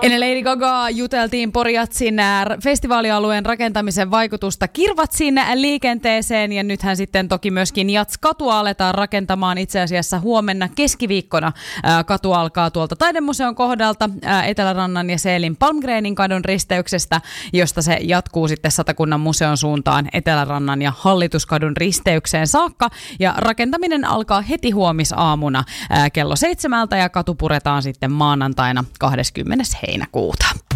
Ennen Lady Gagaa juteltiin Porijatsin festivaalialueen rakentamisen vaikutusta Kirvatsin liikenteeseen ja nythän sitten toki myöskin Jats-katua aletaan rakentamaan itse asiassa huomenna keskiviikkona. Katu alkaa tuolta Taidemuseon kohdalta Etelärannan ja Seelin Palmgrenin kadun risteyksestä, josta se jatkuu sitten Satakunnan museon suuntaan Etelärannan ja Hallituskadun risteykseen saakka ja rakentaminen alkaa heti huomisaamuna kello 7 ja katu puretaan sitten maanantaina 20. heinäkuuta.